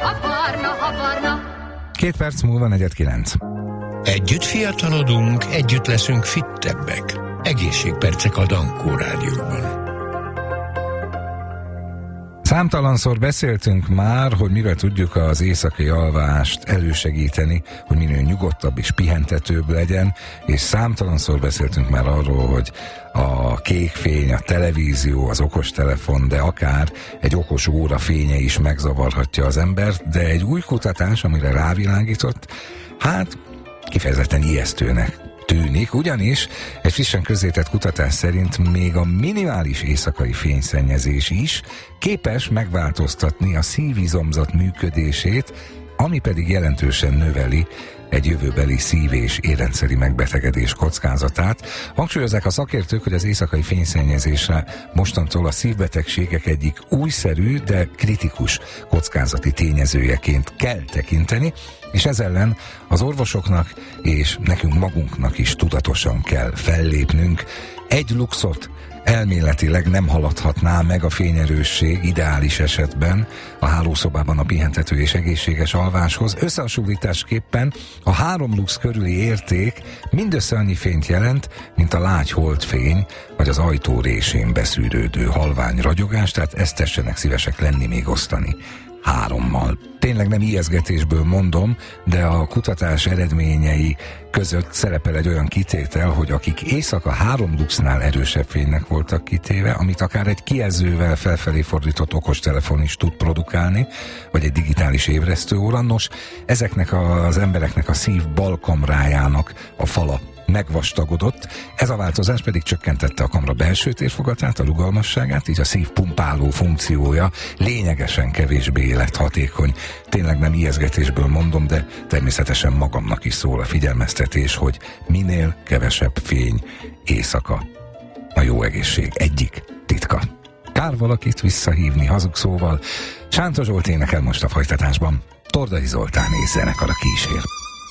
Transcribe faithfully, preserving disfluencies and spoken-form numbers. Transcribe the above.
a barna, a barna. Két perc múlva negyed kilenc. Együtt fiatalodunk, együtt leszünk fittebbek. Egészségpercek a Dankó Rádióban. Számtalanszor beszéltünk már, hogy mivel tudjuk az éjszakai alvást elősegíteni, hogy minél nyugodtabb és pihentetőbb legyen, és számtalanszor beszéltünk már arról, hogy a kék fény, a televízió, az okostelefon, de akár egy okos óra fénye is megzavarhatja az embert, de egy új kutatás, amire rávilágított, hát kifejezetten ijesztőnek tűnik, ugyanis egy frissen közzétett kutatás szerint még a minimális éjszakai fényszennyezés is képes megváltoztatni a szívizomzat működését, ami pedig jelentősen növeli egy jövőbeli szív- és érrendszeri megbetegedés kockázatát. Hangsúlyozzák a szakértők, hogy az éjszakai fényszennyezésre mostantól a szívbetegségek egyik újszerű, de kritikus kockázati tényezőjeként kell tekinteni, és ez ellen az orvosoknak és nekünk magunknak is tudatosan kell fellépnünk. Egy luxot elméletileg nem haladhatná meg a fényerősség ideális esetben a hálószobában a pihentető és egészséges alváshoz. Összehasonlításképpen a három lux körüli érték mindössze annyi fényt jelent, mint a lágy holdfény, vagy az ajtó résén beszűrődő halvány ragyogás, tehát ezt tessenek szívesek lenni még osztani hárommal. Tényleg nem ijeszgetésből mondom, de a kutatás eredményei között szerepel egy olyan kitétel, hogy akik éjszaka három luxnál erősebb fénynek voltak kitéve, amit akár egy kijelzővel felfelé fordított okostelefon is tud produkálni, vagy egy digitális ébresztőóra, nos, ezeknek az embereknek a szív bal kamrájának a fala megvastagodott, ez a változás pedig csökkentette a kamra belső térfogatát, a rugalmasságát, így a szív pumpáló funkciója lényegesen kevésbé élethatékony. Tényleg nem ijeszgetésből mondom, de természetesen magamnak is szól a figyelmeztetés, hogy minél kevesebb fény éjszaka a jó egészség egyik titka. Kár valakit visszahívni hazugszóval. Sánta Zsolt énekel most a folytatásban. Tordai Zoltán és zenekara kísér.